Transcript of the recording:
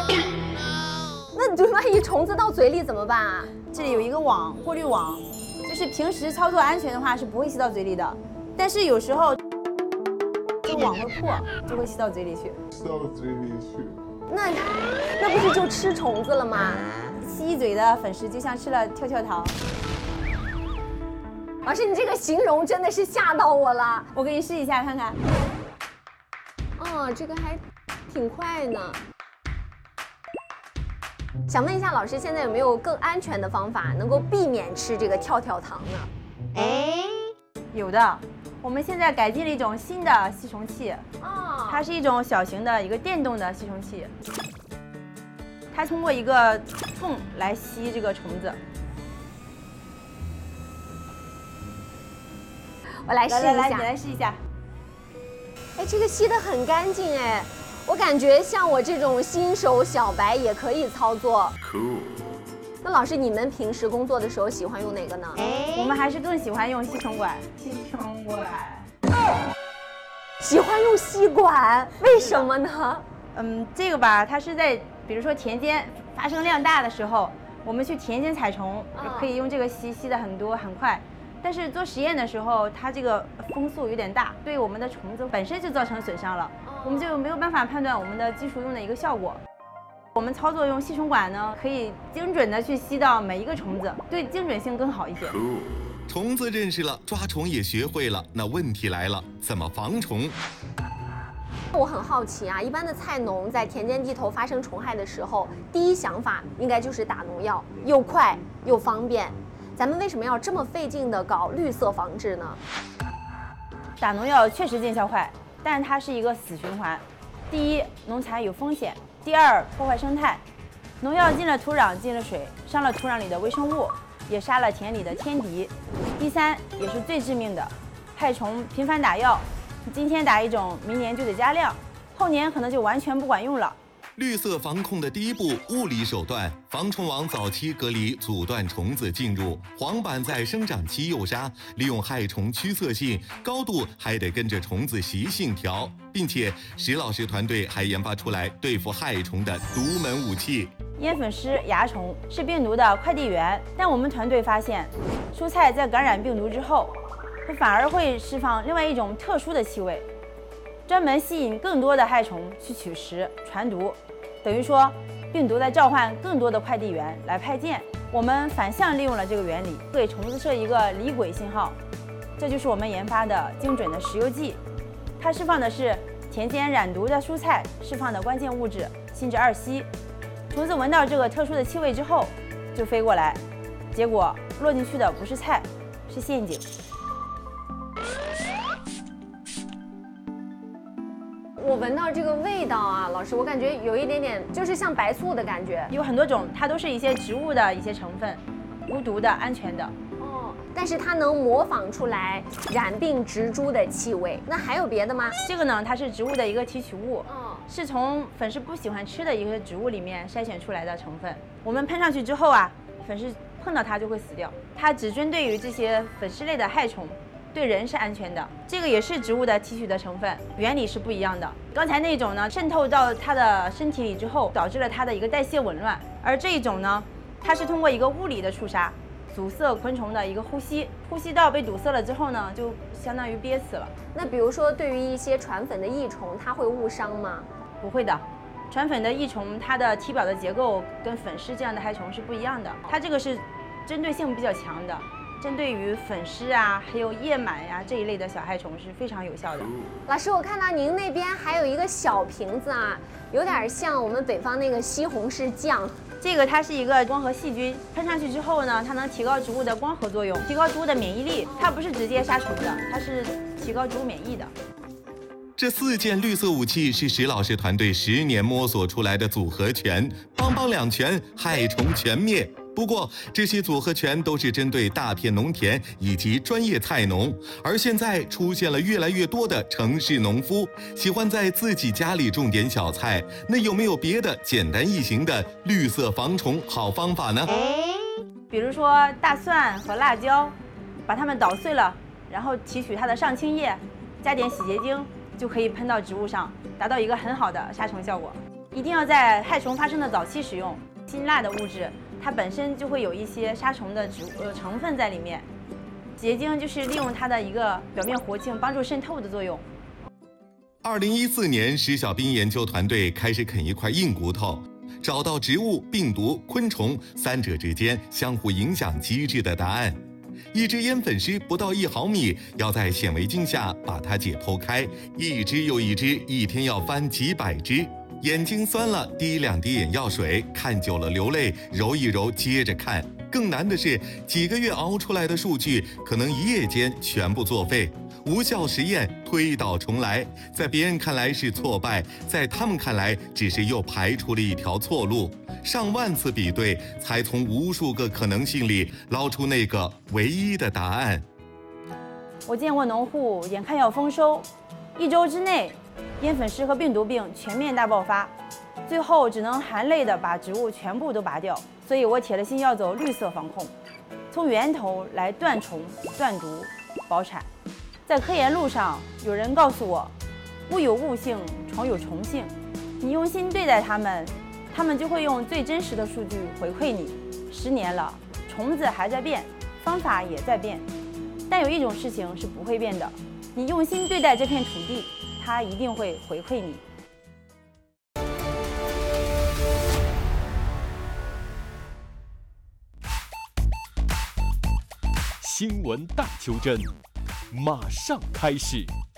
那万一虫子到嘴里怎么办啊？ 这里有一个网，过滤网，就是平时操作安全的话是不会吸到嘴里的，但是有时候这个网会破，就会吸到嘴里去。 那不是就吃虫子了吗？ 吸一嘴的粉虱就像吃了跳跳糖。 老师，你这个形容真的是吓到我了。 我给你试一下看看。 哦，这个还挺快呢。想问一下老师，现在有没有更安全的方法能够避免吃这个跳跳糖呢？ 有的，我们现在改进了一种新的吸虫器，它是一种小型的一个电动的吸虫器，它通过一个缝来吸这个虫子。 我来试一下， 来，你来试一下。 哎，这个吸得很干净哎。我感觉像我这种新手小白也可以操作。Cool。那老师，你们平时工作的时候喜欢用哪个呢？ 我们还是更喜欢用吸虫管。 喜欢用吸管，为什么呢？ 这个吧，它是在比如说田间发生量大的时候，我们去田间采虫，可以用这个吸的很多很快。但是做实验的时候，它这个风速有点大，对我们的虫子本身就造成损伤了，我们就没有办法判断我们的技术用的一个效果。我们操作用吸虫管呢，可以精准的去吸到每一个虫子，对精准性更好一些。 虫子认识了，抓虫也学会了，那问题来了，怎么防虫？ 我很好奇啊，一般的菜农在田间地头发生虫害的时候，第一想法应该就是打农药，又快又方便。咱们为什么要这么费劲的搞绿色防治呢？ 打农药确实见效快，但是它是一个死循环。第一，农残有风险；第二，破坏生态。农药进了土壤，进了水，伤了土壤里的微生物，也杀了田里的天敌。第三，也是最致命的，害虫频繁打药，今天打一种，明年就得加量，后年可能就完全不管用了。 绿色防控的第一步，物理手段，防虫网早期隔离，阻断虫子进入。黄板在生长期诱杀，利用害虫驱色性，高度还得跟着虫子习性调，并且石老师团队还研发出来对付害虫的独门武器。 烟粉虱蚜虫是病毒的快递源，但我们团队发现，蔬菜在感染病毒之后，它反而会释放另外一种特殊的气味，专门吸引更多的害虫去取食传毒。等于说，病毒在召唤更多的快递员来派件。我们反向利用了这个原理，给虫子设一个离轨信号，这就是我们研发的精准的食油剂。它释放的是田间染毒的蔬菜释放的关键物质辛酯二烯。虫子闻到这个特殊的气味之后，就飞过来，结果落进去的不是菜，是陷阱。 我闻到这个味道啊，老师，我感觉有一点点就是像白醋的感觉。 有很多种，它都是一些植物的一些成分，无毒的、安全的。 但是它能模仿出来染病植株的气味。那还有别的吗？ 这个呢，它是植物的一个提取物，是从粉虱不喜欢吃的一个植物里面筛选出来的成分。我们喷上去之后啊，粉虱碰到它就会死掉。它只针对于这些粉虱类的害虫。对人是安全的，这个也是植物的提取的成分，原理是不一样的。刚才那种呢，渗透到它的身体里之后，导致了它的一个代谢紊乱；而这一种呢，它是通过一个物理的触杀，阻塞昆虫的一个呼吸，呼吸道被堵塞了之后呢，就相当于憋死了。 那比如说，对于一些传粉的益虫，它会误伤吗？ 不会的，传粉的益虫，它的体表的结构跟粉虱这样的害虫是不一样的，它这个是针对性比较强的。针对于粉虱啊，还有叶螨呀这一类的小害虫是非常有效的。 老师，我看到您那边还有一个小瓶子啊，有点像我们北方那个西红柿酱。 这个它是一个光合细菌，喷上去之后呢，它能提高植物的光合作用，提高植物的免疫力。它不是直接杀虫的，它是提高植物免疫的。 这4件绿色武器是石老师团队10年摸索出来的组合拳，邦邦两拳，害虫全灭。不过，这些组合拳都是针对大片农田以及专业菜农，而现在出现了越来越多的城市农夫，喜欢在自己家里种点小菜。那有没有别的简单易行的绿色防虫好方法呢？ 比如说大蒜和辣椒，把它们捣碎了，然后提取它的上青叶，加点洗洁精，就可以喷到植物上，达到一个很好的杀虫效果。 一定要在害虫发生的早期使用。辛辣的物质，它本身就会有一些杀虫的成分在里面。结晶就是利用它的一个表面活性，帮助渗透的作用。 2014年，石小斌研究团队开始啃一块硬骨头，找到植物、病毒、昆虫三者之间相互影响机制的答案。一只烟粉虱不到1毫米，要在显微镜下把它解剖开，一只又一只，一天要翻几百只。眼睛酸了，滴2滴眼药水，看久了流泪，揉一揉，接着看。更难的是，几个月熬出来的数据，可能一夜间全部作废。无效实验，推倒重来，在别人看来是挫败，在他们看来只是又排除了一条错路。上万次比对，才从无数个可能性里捞出那个唯一的答案。 我见过农户眼看要丰收，1周之内，烟粉虱和病毒病全面大爆发，最后只能含泪的把植物全部都拔掉。所以我铁了心要走绿色防控，从源头来断虫、断毒、保产。在科研路上，有人告诉我，物有物性，虫有虫性，你用心对待它们，它们就会用最真实的数据回馈你。10年了，虫子还在变，方法也在变，但有一种事情是不会变的，你用心对待这片土地，它一定会回馈你。 新闻大求真，马上开始。